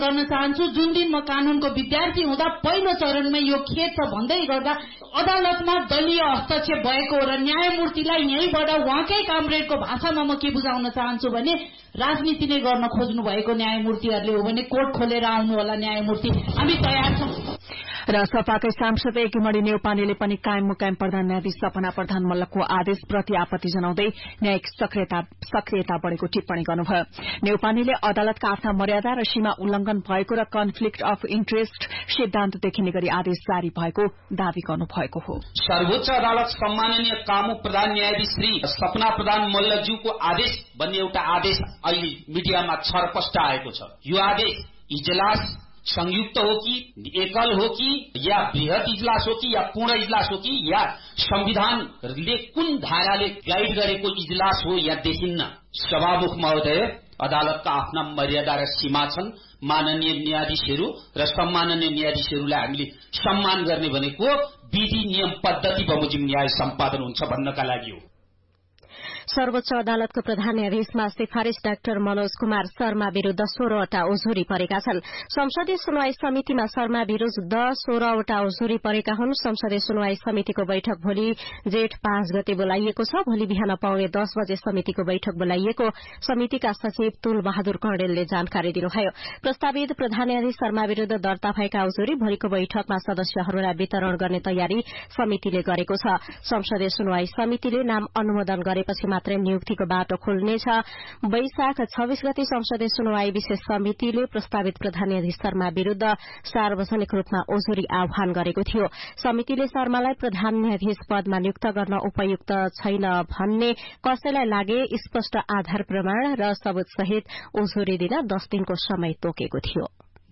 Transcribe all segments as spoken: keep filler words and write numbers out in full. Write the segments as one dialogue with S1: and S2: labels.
S1: गर्न चाहन्छु। जुन दिन म कानूनको विद्यार्थी हुँदा पहिलो चरणमै यो खेद छ भन्दै गर्दा अदालतमा दलीय हस्तक्षेप भएको हो र न्यायमूर्तिलाई यहीँबाट उहाँकै कामरेडको भाषामा म के बुझाउन चाहन्छु भने राजनीति नै गर्न खोज्नु भएको न्यायमूर्तिहरूले हो भने कोर्ट खोलेर आउनु होला न्यायमूर्ति, हामी तयार छौं।
S2: र सपाकै सांसद एकीमणि नेउपानेले पनि कायम मुकायम प्रधान न्यायाधीश सपना प्रधान मल्लको आदेशप्रति आपत्ति जनाउँदै न्यायिक सक्रियता सक्रियता बढ़ेको टिप्पणी गर्नुभयो। नेउपानेले अदालतका आफ्ना मर्यादा र सीमा उल्लंघन भएको र कन्फ्लिक्ट अफ इन्ट्रेस्ट सिद्धान्त देखिने गरी आदेश जारी भएको दावी गर्नुभएको हो।
S3: सर्वोच्च अदालत सम्माननीय कामु प्रधान न्यायाधीश श्री सपना प्रधान मल्लज्यूको आदेश भन्ने एउटा आदेश अहिले मिडियामा छरपष्ट आएको छ। यो आदेश इजलास संयुक्त हो कि एकल हो कि या बृहत इजलास हो कि या पूर्ण इजलास हो कि या संविधानले कुन धाराले गाइड गरेको इजलास हो या देखिन्न। सभामुख महोदय, अदालतका आफ्ना मर्यादा र सीमा छन्। माननीय न्यायाधीशहरू र सम्माननीय न्यायाधीशहरूलाई हामीले सम्मान गर्ने भनेको विधि नियम पद्धति बमोजिम न्याय सम्पादन हुन्छ भन्नका लागि हो।
S4: सर्वोच्च अदालतको प्रधान न्यायाधीशमा सिफारिश डाक्टर मनोज कुमार शर्मा विरूद्ध सोह्रवटा उजुरी परेका छन्। संसदीय सुनवाई समितिमा शर्मा विरूद्ध सोह्रवटा उजुरी परेका हुन्। संसदीय सुनवाई समितिको बैठक भोलि जेठ पाँच गते बोलाइएको छ। भोलि बिहान पाउने दस बजे समितिको बैठक बोलाइएको समितिका सचिव तुल बहादुर कणेलले जानकारी दिनुभयो। प्रस्तावित प्रधान न्यायाधीश शर्मा विरूद्ध दर्ता भएका उजुरी भोलिको बैठकमा सदस्यहरूलाई वितरण गर्ने तयारी समितिले गरेको छ। संसदीय सुनवाई समितिले नाम अनुमोदन गरेपछि मात्रै नियुक्तिको बाटो खुल्नेछ। वैशाख छब्बीस गते संसदीय सुनवाई विशेष समितिले प्रस्तावित प्रधान न्यायाधीश शर्मा विरूद्ध सार्वजनिक रूपमा उजुरी आह्वान गरेको थियो। समितिले शर्मालाई प्रधान न्यायाधीश पदमा नियुक्त गर्न उपयुक्त छैन भन्ने कसैलाई लागे स्पष्ट आधार प्रमाण र सबूत सहित उजुरी दिन दस दिनको समय तोकेको थियो।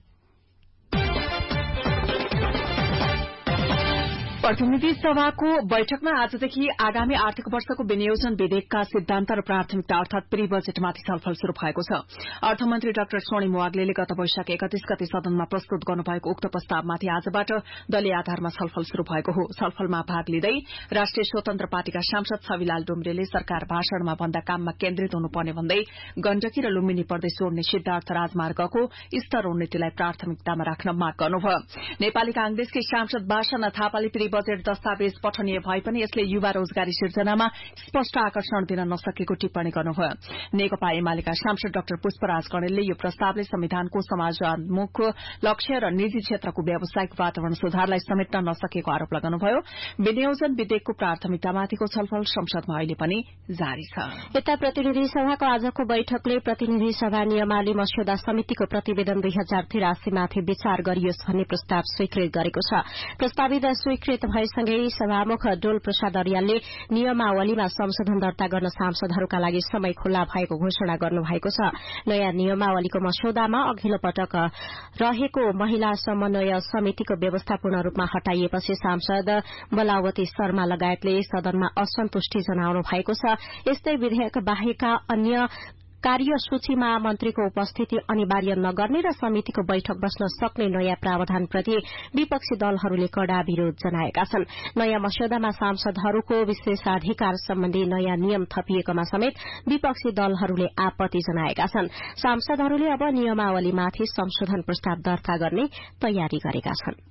S2: प्रतिनिधि सभाको बैठकमा आजदेखि आगामी आर्थिक वर्षको विनियोजन विधेयकका सिद्धान्त र प्राथमिकता अर्थात प्री बजेटमाथि छलफल शुरू भएको छ। अर्थमन्त्री डाक्टर स्वर्णिम वाग्लेले गत वैशाख एकतीस गते सदनमा प्रस्तुत गर्नुभएको उक्त प्रस्तावमाथि आजबाट दलीय आधारमा छलफल शुरू भएको हो। छलफलमा भाग लिँदै राष्ट्रिय स्वतन्त्र पार्टीका सांसद छविलाल डुम्रेले सरकार भाषणमा भन्दा काममा केन्द्रित हुनुपर्ने भन्दै गण्डकी र लुम्बिनी प्रदेश जोड्ने सिद्धार्थ राजमार्गको स्तरोन्नतिलाई प्राथमिकतामा राख्न माग गर्नुभयो। नेपाली कांग्रेसकी सांसद बासना थापाले प्री बजेट दस्तावेज पठनीय भए पनि यसले युवा रोजगारी सिर्जनामा स्पष्ट आकर्षण दिन नसकेको टिप्पणी गर्नुभयो। नेकपा एमालेका सांसद डाक्टर पुष्पराज कणेलले यो प्रस्तावले संविधानको समाजोन्मुख लक्ष्य र निजी क्षेत्रको व्यावसायिक वातावरण सुधारलाई समेट्न नसकेको आरोप लगाउनुभयो। विनियोजन विधेयकको प्राथमिकतामाथिको छलफल संसदमा अहिले पनि जारी छ।
S4: यता प्रतिनिधि सभाको आजको बैठकले प्रतिनिधि सभा नियमावली मस्यौदा समितिको प्रतिवेदन दुई हजार तिरासी माथि विचार गरियोस् भन्ने प्रस्ताव स्वीकृत गरेको छ। प्रस्तावित स्वीकृत भएसँगै सभामुख डोल प्रसाद अर्यालले नियमावलीमा संशोधन दर्ता गर्न सांसदहरूका लागि समय खुल्ला भएको घोषणा गर्नुभएको छ। नयाँ नियमावलीको मस्यौदामा अघिल्लो पटक रहेको महिला समन्वय समितिको व्यवस्था पूर्ण रूपमा हटाइएपछि सांसद बलावती शर्मा लगायतले सदनमा असन्तुष्टि जनाउनु भएको छ। यस्तै विधेयक बाहेकका अन्य कार्यसूचीमा मन्त्रीको उपस्थिति अनिवार्य नगर्ने र समितिको बैठक बस्न सक्ने नयाँ प्रावधानप्रति विपक्षी दलहरूले कड़ा विरोध जनाएका छन्। नयाँ मस्यौदामा सांसदहरूको विशेषाधिकार सम्बन्धी नयाँ नियम थपिएकोमा समेत विपक्षी दलहरूले आपत्ति जनाएका छन्। सांसदहरूले अब नियमावलीमाथि संशोधन प्रस्ताव दर्ता गर्ने तयारी गरेका छन्।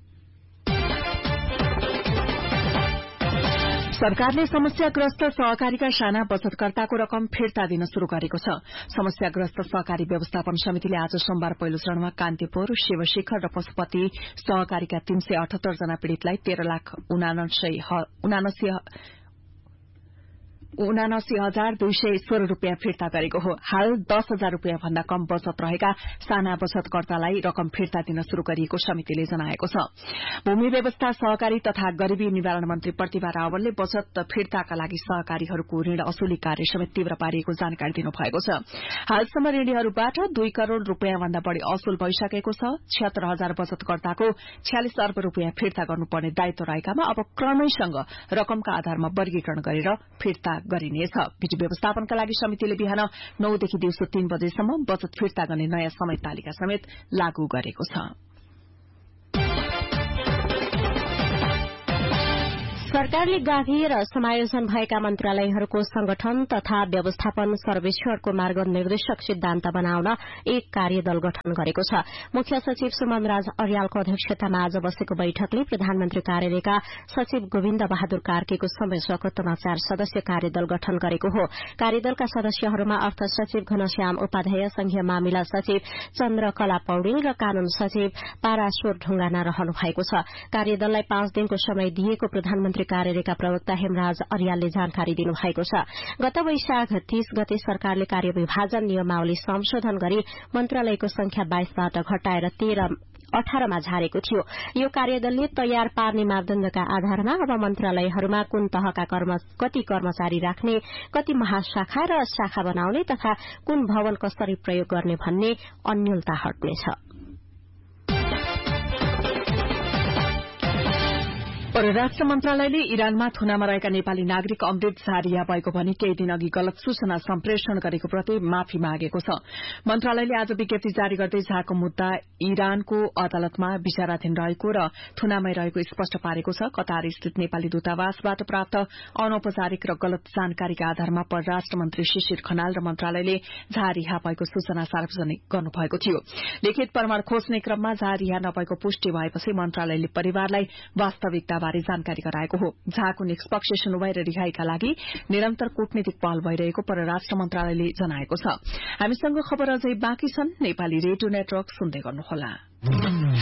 S2: सरकारले समस्याग्रस्त सहकारीका साना बचतकर्ताको रकम फिर्ता दिन शुरू गरेको छ। समस्याग्रस्त सहकारी व्यवस्थापन समितिले आज सोमबार पहिलो चरणमा कान्तिपुर, शिवशिखर र पशुपति सहकारीका तीन सय अठहत्तर जना पीड़ितलाई तेह्र लाख उनासी उनासी हजार दुई सय सोह्र रूपियाँ फिर्ता गरेको हो। हाल दस हजार रूपियाँ भन्दा कम बचत रहेका साना बचतकर्तालाई रकम फिर्ता दिन शुरू गरिएको समितिले जनाएको छ। भूमि व्यवस्था सहकारी तथा गरीबी निवारण मन्त्री प्रतिभा रावलले बचत फिर्ताका लागि सहकारीहरूको ऋण असुली कार्य समेत तीव्र पारिएको जानकारी दिनुभएको छ। हालसम्म ऋणीहरूबाट दुई करोड़ रूपियाँ भन्दा बढ़ी असुल भइसकेको छ। छिहत्तर हजार बचतकर्ताको छ्यालिस अर्ब रूपियाँ फिर्ता गर्नुपर्ने दायित्व रहेकामा अब क्रमैसँग रकमका आधारमा वर्गीकरण गरेर फिर्ता गरिनेछ। विधि व्यवस्थापनका लागि समितिले बिहान नौदेखि दिउँसो तीन बजेसम्म बचत फिर्ता गर्ने नयाँ समय तालिका समेत लागू गरेको छ।
S4: सरकारले गाभि र समायोजन भएका मन्त्रालयहरूको संगठन तथा व्यवस्थापन सर्वेक्षणको मार्गनिर्देशक सिद्धान्त बनाउन एक कार्यदल गठन गरेको छ। मुख्य सचिव सुमन राज अर्यालको अध्यक्षतामा आज बसेको बैठकले प्रधानमन्त्री कार्यालयका सचिव गोविन्द बहादुर कार्कीको संयोजकत्वमा चार सदस्यीय कार्यदल गठन गरेको हो। कार्यदलका सदस्यहरूमा अर्थ सचिव घनश्याम उपाध्याय, संघीय मामिला सचिव चन्द्रकला पौडेल र कानून सचिव पाराश्वर ढुंगाना रहनु भएको छ। कार्यदललाई पाँच दिनको समय दिएको प्रधानमन्त्री कार्यालयका प्रवक्ता हेमराज अर्यालले जानकारी दिनुभएको छ। गत वैशाख तीस गते सरकारले कार्यविभाजन नियमावली संशोधन गरी मन्त्रालयको संख्या बाइसबाट घटाएर तेह्र अठारमा झारेको थियो। यो कार्यदलले तयार पार्ने मापदण्डका आधारमा अब मन्त्रालयहरूमा कुन तहका कर्म, कति कर्मचारी राख्ने, कति महाशाखा र शाखा बनाउने तथा कुन भवन कसरी प्रयोग गर्ने भन्ने अन्यलता हट्नेछ।
S2: परराष्ट्र मन्त्रालयले इरानमा थुनामा रहेका नेपाली नागरिक अमृत झा रिहा भएको भनी केही दिन अघि गलत सूचना सम्प्रेषण गरेको प्रति माफी मागेको छ। मन्त्रालयले आज विज्ञप्ति जारी गर्दै झाको मुद्दा इरानको अदालतमा विचाराधीन रहेको र थुनामै रहेको स्पष्ट पारेको छ। कतार स्थित नेपाली दूतावासबाट प्राप्त अनौपचारिक र गलत जानकारीका आधारमा परराष्ट्र मन्त्री शिशिर खनाल र मन्त्रालयले झा रिहा भएको सूचना सार्वजनिक गर्नुभएको थियो। लिखित प्रमाण खोज्ने क्रममा झा रिहा नभएको पुष्टि भएपछि मन्त्रालयले परिवारलाई वास्तविकता बारे जानकारी गराएको हो। झाको निष्पक्ष सुनवाई र रिहाईका लागि निरन्तर कूटनीतिक पहल भइरहेको परराष्ट्र मन्त्रालयले जनाएको छ। हामीसँग खबर अझै बाँकी छन्। नेपाली रेडियो नेटवर्क सुन्दै गर्नुहोला।